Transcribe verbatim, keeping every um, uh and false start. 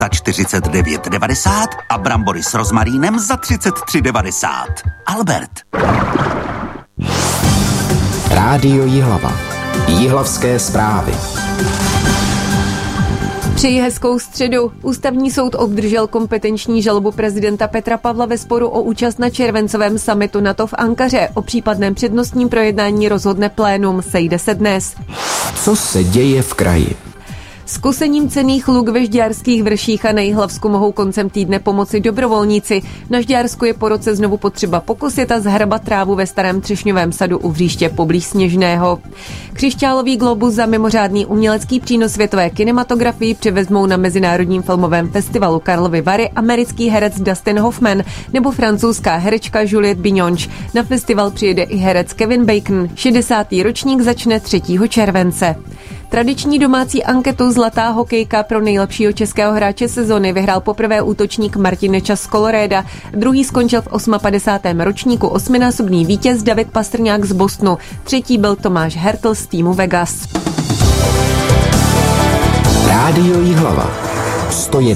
za čtyřicet devět devadesát a brambory s rozmarínem za třicet tři devadesát. Albert. Rádio Jihlava. Jihlavské zprávy. Přeji hezkou středu. Ústavní soud obdržel kompetenční žalobu prezidenta Petra Pavla ve sporu o účast na červencovém summitu NATO v Ankaře. O případném přednostním projednání rozhodne plénum. Sejde se dnes. Co se děje v kraji? S kosením cenných luk ve Žďárských vrších a na Jihlavsku mohou koncem týdne pomoci dobrovolníci. Na Žďársku je po roce znovu potřeba pokosit a zhrabat trávu ve starém třešňovém sadu u Hříště poblíž Sněžného. Křišťálový globus za mimořádný umělecký přínos světové kinematografii přivezmou na Mezinárodním filmovém festivalu Karlovy Vary americký herec Dustin Hoffman nebo francouzská herečka Juliette Binoche. Na festival přijede i herec Kevin Bacon. šedesátý ročník začne třetího července. Tradiční domácí anketu Zlatá hokejka pro nejlepšího českého hráče sezony vyhrál poprvé útočník Martin Nečas z Colorada. Druhý skončil v padesátém osmém ročníku osminásobný vítěz David Pastrňák z Bostonu. Třetí byl Tomáš Hertl z týmu Vegas. Rádio Jihlava. sto jedna